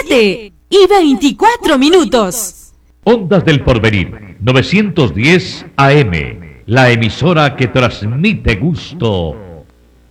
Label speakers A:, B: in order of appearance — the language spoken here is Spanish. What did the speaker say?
A: 7:24.
B: Ondas del Porvenir, 910 AM, la emisora que transmite gusto